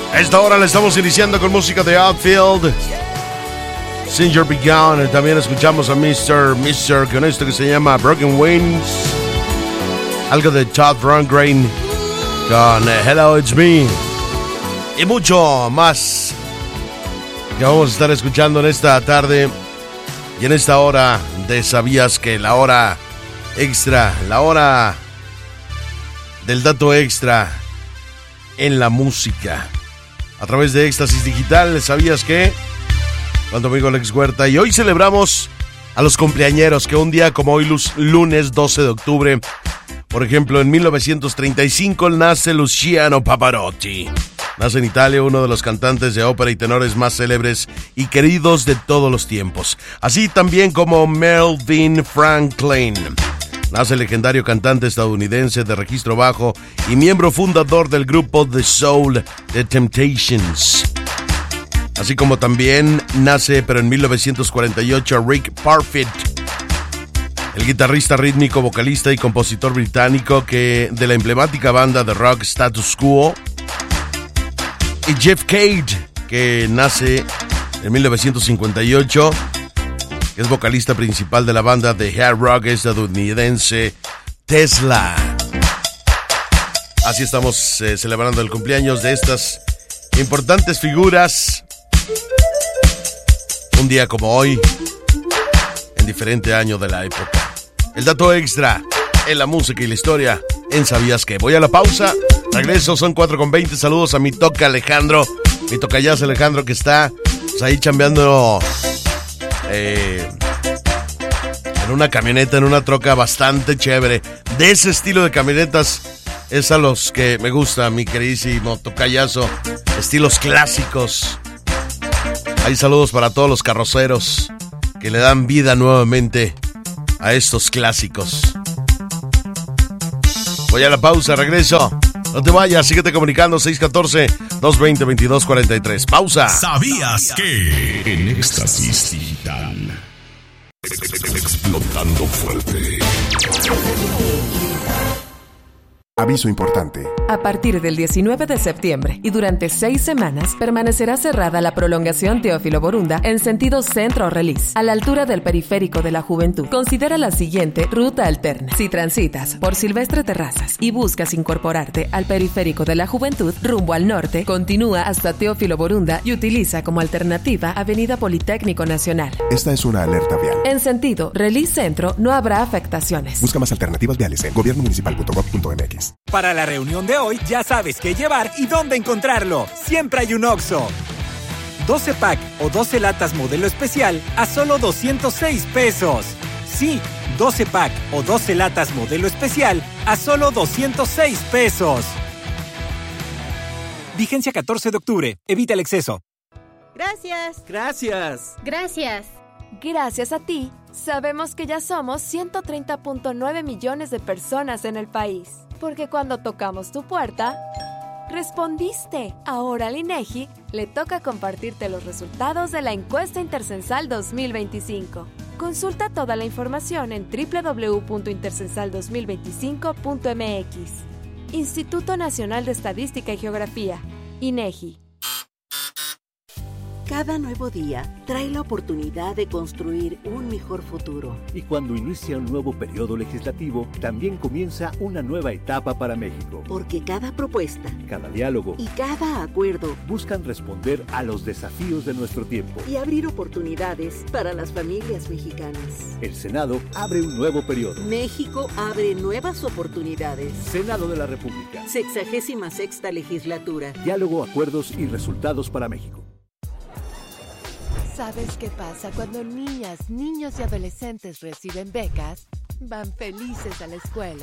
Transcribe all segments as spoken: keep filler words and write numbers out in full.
A esta hora le estamos iniciando con música de Outfield, Singer Begun. También escuchamos a mister mister con esto que se llama Broken Wings. Algo de Todd Rundgren con Hello It's Me. Y mucho más que vamos a estar escuchando en esta tarde y en esta hora de ¿Sabías que? La hora extra, la hora del dato extra en la música. A través de Éxtasis Digital, ¿sabías qué? Con tu amigo Alex Huerta. Y hoy celebramos a los cumpleañeros, que un día como hoy, lunes doce de octubre, por ejemplo, en mil novecientos treinta y cinco nace Luciano Pavarotti. Nace en Italia uno de los cantantes de ópera y tenores más célebres y queridos de todos los tiempos. Así también como Melvin Franklin. Nace el legendario cantante estadounidense de registro bajo y miembro fundador del grupo The Soul, The Temptations. Así como también nace, pero en mil novecientos cuarenta y ocho, Rick Parfitt, el guitarrista rítmico, vocalista y compositor británico que de la emblemática banda de rock Status Quo. Y Jeff Cage, que nace en mil novecientos cincuenta y ocho, que es vocalista principal de la banda de hard rock estadounidense Tesla. Así estamos eh, celebrando el cumpleaños de estas importantes figuras. Un día como hoy, en diferente año de la época. El dato extra en la música y la historia en ¿Sabías qué? Voy a la pausa, regreso, son cuatro con veinte. Saludos a mi toca Alejandro, mi tocayazo Alejandro, que está pues, ahí chambeando eh, en una camioneta, en una troca bastante chévere. De ese estilo de camionetas es a los que me gusta, mi queridísimo tocayazo. Estilos clásicos. Hay saludos para todos los carroceros que le dan vida nuevamente a estos clásicos. Voy a la pausa, regreso. No te vayas, síguete comunicando. Seis uno cuatro, dos dos cero, veintidós cuarenta y tres. Pausa. ¿Sabías que? En Éxtasis Digital, explotando fuerte. Aviso importante. A partir del diecinueve de septiembre y durante seis semanas permanecerá cerrada la prolongación Teófilo Borunda en sentido centro-Relis, a la altura del Periférico de la Juventud. Considera la siguiente ruta alterna. Si transitas por Silvestre Terrazas y buscas incorporarte al Periférico de la Juventud rumbo al norte, continúa hasta Teófilo Borunda y utiliza como alternativa Avenida Politécnico Nacional. Esta es una alerta vial. En sentido Relis Centro no habrá afectaciones. Busca más alternativas viales en gobierno municipal punto gov punto m x. Para la reunión de hoy ya sabes qué llevar y dónde encontrarlo. Siempre hay un Oxxo. doce pack o doce latas modelo especial a solo doscientos seis pesos. Sí, doce pack o doce latas modelo especial a solo doscientos seis pesos. Vigencia catorce de octubre. Evita el exceso. Gracias. Gracias. Gracias. Gracias a ti, sabemos que ya somos ciento treinta punto nueve millones de personas en el país. Porque cuando tocamos tu puerta, respondiste. Ahora al INEGI le toca compartirte los resultados de la encuesta intercensal dos mil veinticinco. Consulta toda la información en doble u doble u doble u punto intercensal dos mil veinticinco punto m x. Instituto Nacional de Estadística y Geografía, INEGI. Cada nuevo día trae la oportunidad de construir un mejor futuro. Y cuando inicia un nuevo periodo legislativo, también comienza una nueva etapa para México. Porque cada propuesta, cada diálogo y cada acuerdo buscan responder a los desafíos de nuestro tiempo y abrir oportunidades para las familias mexicanas. El Senado abre un nuevo periodo. México abre nuevas oportunidades. Senado de la República. Sexagésima sexta legislatura. Diálogo, acuerdos y resultados para México. ¿Sabes qué pasa cuando niñas, niños y adolescentes reciben becas? Van felices a la escuela.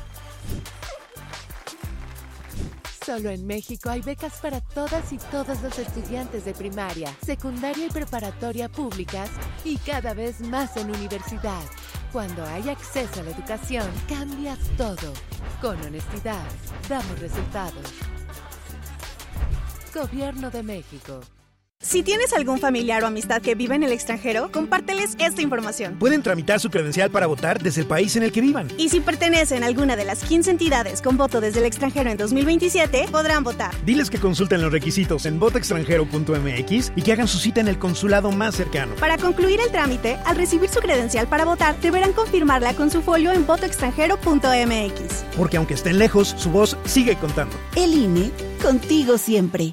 Solo en México hay becas para todas y todos los estudiantes de primaria, secundaria y preparatoria públicas y cada vez más en universidad. Cuando hay acceso a la educación, cambias todo. Con honestidad, damos resultados. Gobierno de México. Si tienes algún familiar o amistad que vive en el extranjero, compárteles esta información. Pueden tramitar su credencial para votar desde el país en el que vivan. Y si pertenecen a alguna de las quince entidades con voto desde el extranjero en dos mil veintisiete, podrán votar. Diles que consulten los requisitos en voto extranjero punto m x y que hagan su cita en el consulado más cercano. Para concluir el trámite, al recibir su credencial para votar, deberán confirmarla con su folio en voto extranjero punto m x. Porque aunque estén lejos, su voz sigue contando. El I N E, contigo siempre.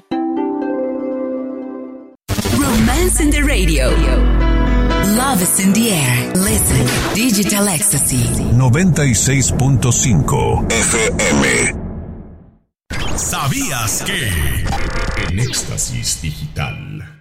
Romance in the radio. Love is in the air. Listen. Digital Ecstasy. noventa y seis punto cinco F M. ¿Sabías que? En Éxtasis Digital.